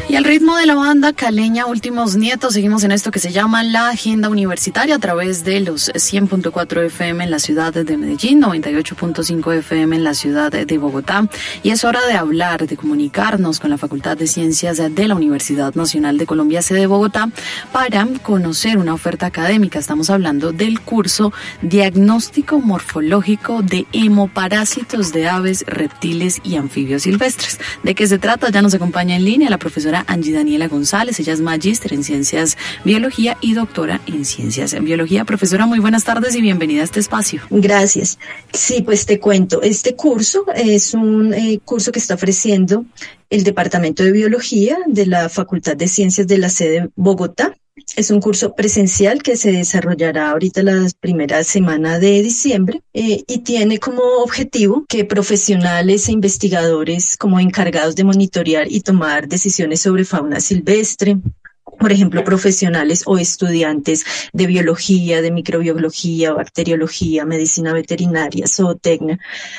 Y al ritmo de la banda caleña Últimos Nietos, seguimos en esto que se llama la Agenda Universitaria a través de los 100.4 FM en la ciudad de Medellín, 98.5 FM en la ciudad de Bogotá. Y es hora de hablar, de comunicarnos con la Facultad de Ciencias de la Universidad Nacional de Colombia, sede de Bogotá, para conocer una oferta académica. Estamos hablando del curso Diagnóstico Morfológico de Hemoparásitos de Aves, Reptiles y Anfibios Silvestres. ¿De qué se trata? Ya nos acompaña en línea la profesora Angie Daniela González. Ella es magíster en Ciencias Biología y doctora en Ciencias en Biología. Profesora, muy buenas tardes y bienvenida a este espacio. Gracias. Sí, pues te cuento. Este curso es un curso que está ofreciendo el Departamento de Biología de la Facultad de Ciencias de la sede de Bogotá. Es un curso presencial que se desarrollará ahorita la primera semana de diciembre y tiene como objetivo que profesionales e investigadores como encargados de monitorear y tomar decisiones sobre fauna silvestre, por ejemplo, profesionales o estudiantes de biología, de microbiología, bacteriología, medicina veterinaria, zootecnia,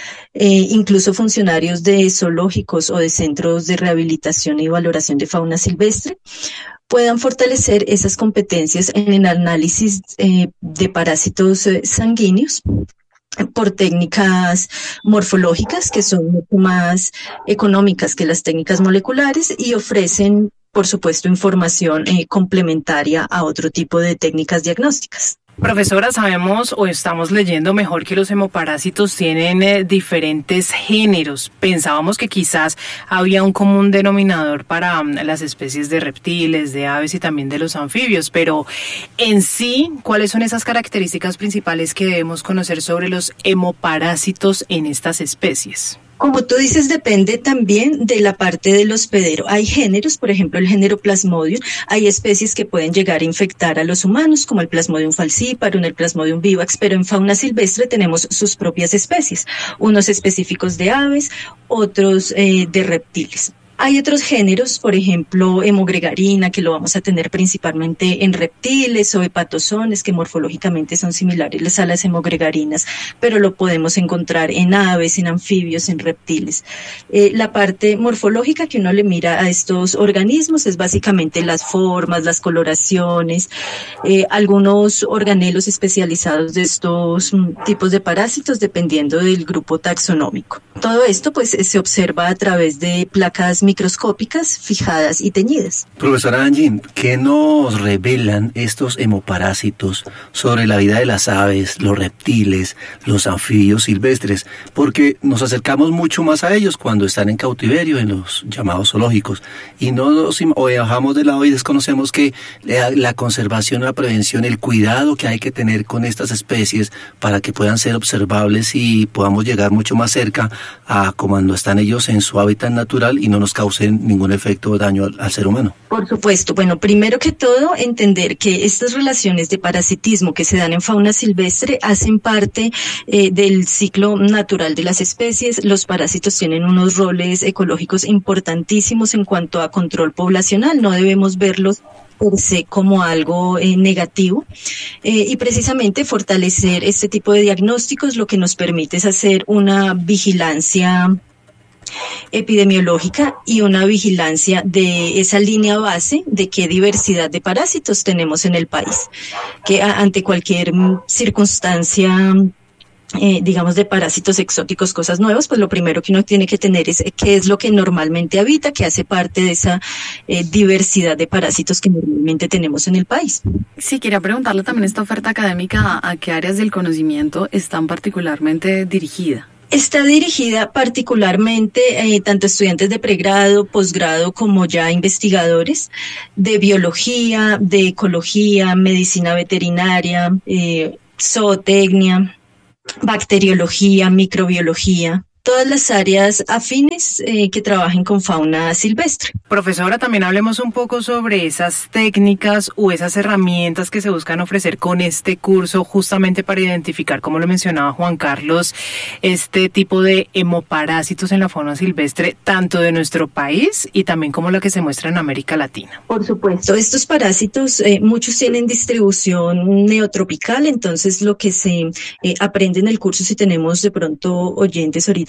incluso funcionarios de zoológicos o de centros de rehabilitación y valoración de fauna silvestre, puedan fortalecer esas competencias en el análisis de parásitos sanguíneos por técnicas morfológicas que son mucho más económicas que las técnicas moleculares y ofrecen, por supuesto, información complementaria a otro tipo de técnicas diagnósticas. Profesora, sabemos o estamos leyendo mejor que los hemoparásitos tienen diferentes géneros. Pensábamos que quizás había un común denominador para las especies de reptiles, de aves y también de los anfibios, pero en sí, ¿cuáles son esas características principales que debemos conocer sobre los hemoparásitos en estas especies? Como tú dices, depende también de la parte del hospedero. Hay géneros, por ejemplo, el género Plasmodium. Hay especies que pueden llegar a infectar a los humanos, como el Plasmodium falciparum, el Plasmodium vivax, pero en fauna silvestre tenemos sus propias especies, unos específicos de aves, otros de reptiles. Hay otros géneros, por ejemplo, hemogregarina, que lo vamos a tener principalmente en reptiles, o hepatozones, que morfológicamente son similares a las hemogregarinas, pero lo podemos encontrar en aves, en anfibios, en reptiles. La parte morfológica que uno le mira a estos organismos es básicamente las formas, las coloraciones, algunos organelos especializados de estos tipos de parásitos, dependiendo del grupo taxonómico. Todo esto pues se observa a través de placas microscópicas fijadas y teñidas. Profesora Angie, ¿qué nos revelan estos hemoparásitos sobre la vida de las aves, los reptiles, los anfibios silvestres? Porque nos acercamos mucho más a ellos cuando están en cautiverio, en los llamados zoológicos, y no nos dejamos de lado y desconocemos que la conservación, la prevención, el cuidado que hay que tener con estas especies para que puedan ser observables y podamos llegar mucho más cerca a cuando están ellos en su hábitat natural y no nos causen ningún efecto o daño al ser humano. Por supuesto. Bueno, primero que todo, entender que estas relaciones de parasitismo que se dan en fauna silvestre hacen parte del ciclo natural de las especies. Los parásitos tienen unos roles ecológicos importantísimos en cuanto a control poblacional. No debemos verlos per se como algo negativo y precisamente fortalecer este tipo de diagnósticos lo que nos permite es hacer una vigilancia epidemiológica y una vigilancia de esa línea base de qué diversidad de parásitos tenemos en el país, que ante cualquier circunstancia digamos de parásitos exóticos, cosas nuevas, pues lo primero que uno tiene que tener es qué es lo que normalmente habita, que hace parte de esa diversidad de parásitos que normalmente tenemos en el país. Sí, quería preguntarle también esta oferta académica, ¿a qué áreas del conocimiento están particularmente dirigida? Está dirigida particularmente tanto a estudiantes de pregrado, posgrado, como ya investigadores de biología, de ecología, medicina veterinaria, zootecnia, bacteriología, microbiología. Todas las áreas afines que trabajen con fauna silvestre. Profesora, también hablemos un poco sobre esas técnicas o esas herramientas que se buscan ofrecer con este curso justamente para identificar, como lo mencionaba Juan Carlos, este tipo de hemoparásitos en la fauna silvestre, tanto de nuestro país y también como la que se muestra en América Latina. Por supuesto, estos parásitos, muchos tienen distribución neotropical, entonces lo que se aprende en el curso, si tenemos de pronto oyentes ahorita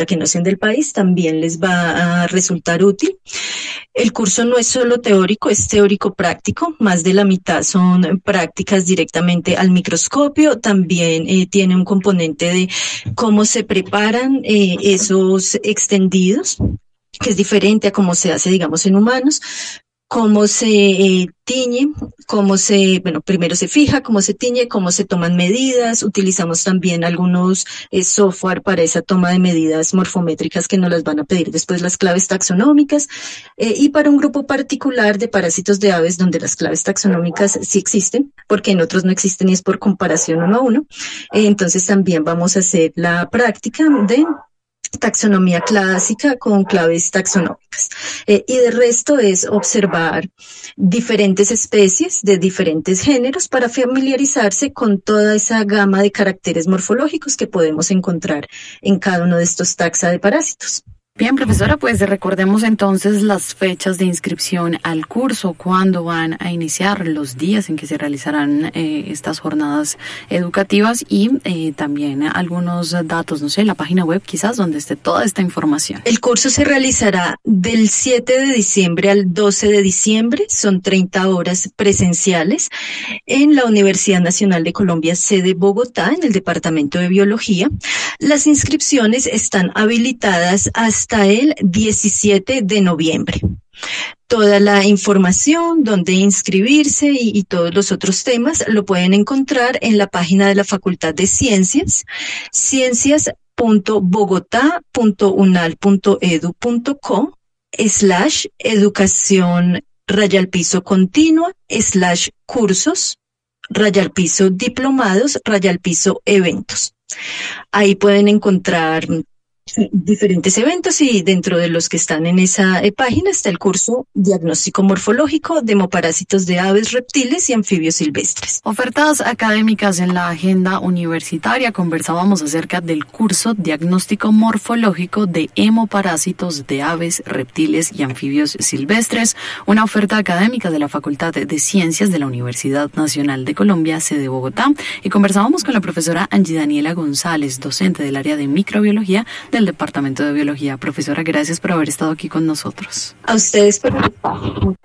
cuenta que no sean del país, también les va a resultar útil. El curso no es solo teórico, es teórico práctico, más de la mitad son prácticas directamente al microscopio, también tiene un componente de cómo se preparan esos extendidos, que es diferente a cómo se hace, digamos, en humanos, cómo se tiñe, primero se fija, cómo se tiñe, cómo se toman medidas. Utilizamos también algunos software para esa toma de medidas morfométricas que nos las van a pedir después las claves taxonómicas, y para un grupo particular de parásitos de aves donde las claves taxonómicas sí existen, porque en otros no existen y es por comparación uno a uno. Entonces también vamos a hacer la práctica de taxonomía clásica con claves taxonómicas. Y de resto es observar diferentes especies de diferentes géneros para familiarizarse con toda esa gama de caracteres morfológicos que podemos encontrar en cada uno de estos taxa de parásitos. Bien, profesora, pues recordemos entonces las fechas de inscripción al curso, cuándo van a iniciar, los días en que se realizarán estas jornadas educativas y también algunos datos, no sé, la página web quizás donde esté toda esta información. El curso se realizará del 7 de diciembre al 12 de diciembre, son 30 horas presenciales en la Universidad Nacional de Colombia, sede Bogotá, en el Departamento de Biología. Las inscripciones están habilitadas hasta el 17 de noviembre. Toda la información, dónde inscribirse y todos los otros temas lo pueden encontrar en la página de la Facultad de Ciencias, ciencias.bogotá.unal.edu.co/educación_continua/cursos/diplomados/eventos. Ahí pueden encontrar diferentes eventos y dentro de los que están en esa página está el curso Diagnóstico Morfológico de Hemoparásitos de Aves, Reptiles y Anfibios Silvestres. Ofertas académicas en la agenda universitaria. Conversábamos acerca del curso Diagnóstico Morfológico de Hemoparásitos de Aves, Reptiles y Anfibios Silvestres, una oferta académica de la Facultad de Ciencias de la Universidad Nacional de Colombia, sede Bogotá, y conversábamos con la profesora Angie Daniela González, docente del área de microbiología del Departamento de Biología. Profesora, gracias por haber estado aquí con nosotros. A ustedes por el espacio.